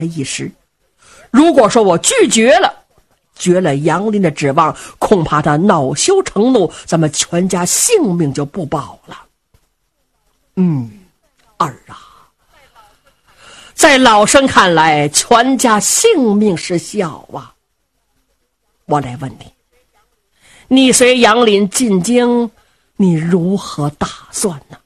一时。如果说我拒绝了杨林的指望，恐怕他恼羞成怒，咱们全家性命就不保了。二啊，在老生看来，全家性命是小啊。我来问你，你随杨林进京，你如何打算呢？